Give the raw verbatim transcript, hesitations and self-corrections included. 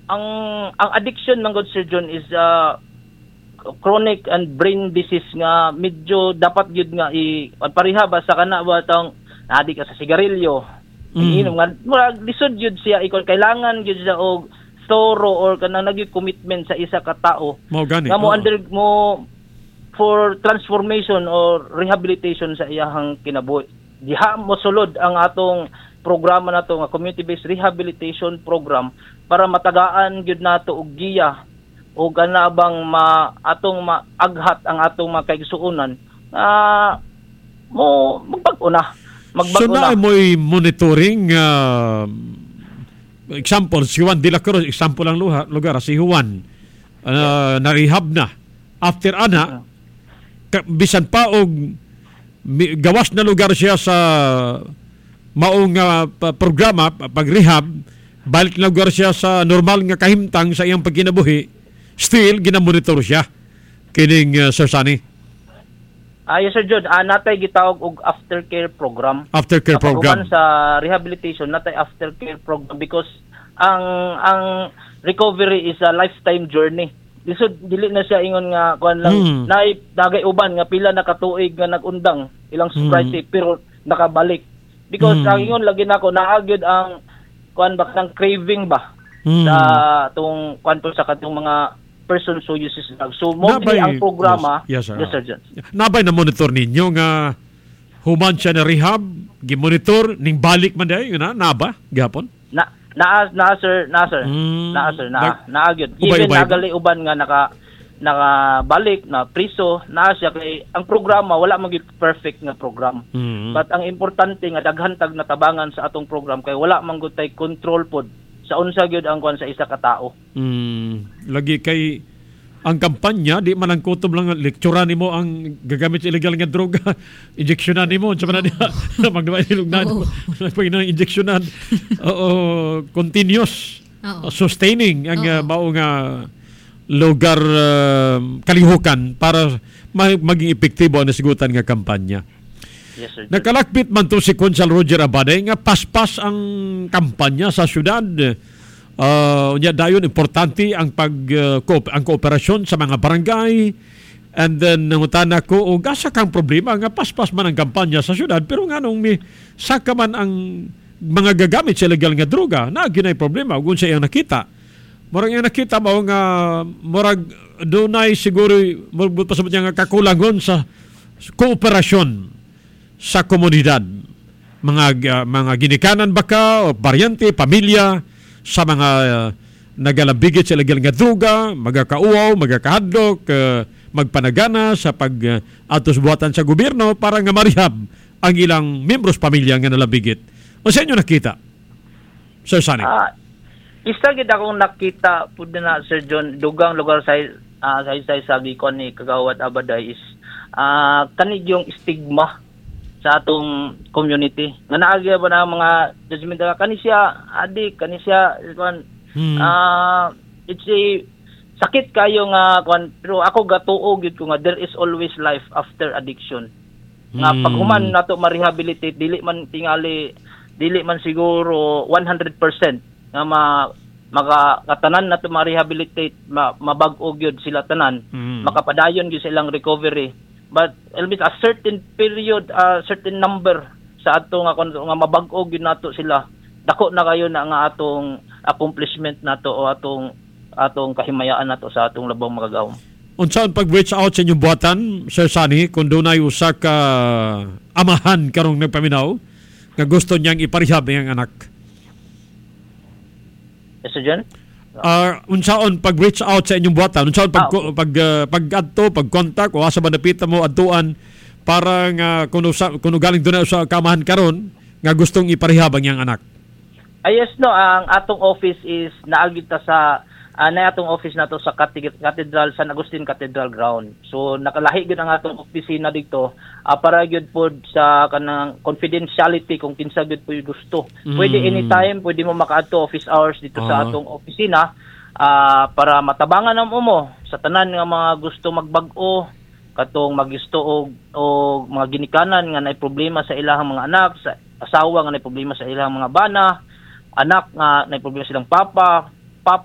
ang ang addiction ng God Sir John is uh, chronic and brain disease nga medyo dapat gyud nga i parihab sa kana ba tong adik ka sa sigarilyo. Mm. Inom nga murag lisod gyud siya ikon kailangan gyud siya og thorough or kanang nag commitment sa isa ka tawo. Mo gani. Nga mo oh. under mo for transformation or rehabilitation sa iyahang kinabuhi. Diha mo sulod ang atong programa nato nga community-based rehabilitation program para matagaan gyud nato og giya o gana bang ma atong maaghat ang atong mga kaigsuonan na uh, mo magbag-o na magbag-o so na. So na mo'y monitoring uh, example si Juan de la Cruz, example lang lugar, lugar si Juan uh, yeah. na-rehab na after ana ka, bisan pa og gawas na lugar siya sa maong uh, programa pag-rehab, balik na lugar siya sa normal nga kahimtang sa iyang pagkinabuhi, still ginamonitor siya kining uh, Sir Sunny. Ah, yes, Sir John. Ah, natay gitawag og aftercare program. Aftercare program. Sa rehabilitation, natay aftercare program because ang ang recovery is a lifetime journey. Lisod dili na siya ingon nga kuan lang hmm. naay dagay uban nga pila na katuig nga nagundang ilang sobriety hmm. pero nakabalik. Because hmm. ang ingon lagi nako naagyod ang kuan ba ng craving ba hmm. sa tong kuan po sa katong mga person so uses drugs. So, mostly nabay, ang programa, yes, yes, sir. Yes, sir, John. Nabay na monitor ninyo nga human siya na rehab, gimonitor, ning balik man day, yun na, naba, gapon? Na, na, na, sir, na, sir, mm, na, sir, na, na, agad. Even nagali uban nga naka, nakabalik, na priso, na siya, kay ang programa, wala maging perfect nga program. Mm-hmm. But ang importante nga, daghantag na tabangan sa atong program, kay wala manggutay control pod sa unsa gyud ang kuan sa isa ka tawo. Mm, lagi kay ang kampanya di man ang kutob lang lektura nimo ang gagamit sa illegal nga droga, injeksyonan nimo sa man diha magdaway ilugnan pag ina injeksyonan. Oo, continuous uh, sustaining ang uh, mao nga lugar uh, kalihukan para maging epektibo ang nasigutan nga kampanya. Yes, sir. Nakalakbit man to si Consul Roger Abaday nga paspas ang kampanya sa syudad. Uh, unya dayon importante ang pag uh, ko, ang kooperasyon sa mga barangay. And then nangutana ko o gasa kang problema nga paspas man ang kampanya sa syudad pero nganong mi saka man ang mga gagamit sa illegal nga droga na ginay problema ug unsa iyang nakita. Murag iyang nakita mao nga murag dunay siguro murag pasabot nga kakulangon sa kooperasyon sa komunidad, mga uh, mga ginikanan baka o paryente, pamilya sa mga uh, nagalabigit sa illegal nga droga, magakauaw, magakahadlok, uh, magpanagana sa pag uh, atos buhatan sa gobyerno para nga marihab ang ilang membros pamilya nga nalabigit. O sa inyo nakita, Sir Sunny? Uh, isa gid akong nakita pud na Sir John dugang lugar sa uh, sa isa sa gikon ni Kagawad Abaday is uh, kanig yung stigma sa atong community. Nga naagya ba na mga judgment kani siya adik, kani siya kuan hmm. uh, it's a sakit kayo nga kuan pero ako gatuo gyud ko nga there is always life after addiction. Nga hmm. pag human nato ma-rehabilitate dili man tingali dili man siguro one hundred percent nga ma maka katanan nato ma-rehabilitate ma, mabag-o gyud sila tanan hmm. makapadayon gyud sa ilang recovery. But almost a certain period, a uh, certain number sa ato nga nga mabag-o gyud nato sila. Dako na kayo na nga atong accomplishment nato o atong atong kahimayaan nato sa atong labang magagawom. Unsaon pag-reach out sa inyong buhatan, Sir Sunny, kung dunay usa ka amahan karong nagpaminaw nga gusto niyang iparehab ang anak? Yes, Sir John? Uh, unsaon pag-reach out sa inyong buhatan, unsaon pag oh. pag uh, pag-adto, pag-contact o asa ba napita mo adtuan para nga kuno sa kuno galing dunay sa kamahan karon nga gustong iparehab ang iyang anak? Ay, yes, no, ang atong office is naagit ta sa uh, na atong office nato sa Cathedral San Agustin Cathedral Ground. So nakalahi gyud ang atong opisina dito uh, para gyud pod sa kanang confidentiality kung kinsa gyud po gusto. Mm. Pwede anytime, pwede mo makaadto office hours dito uh-huh. sa atong opisina uh, para matabangan namo mo sa tanan nga mga gusto magbag-o katong magisto og og mga ginikanan nga nay problema sa ilahang mga anak, sa asawa nga nay problema sa ilahang mga bana, anak nga nay problema silang papa,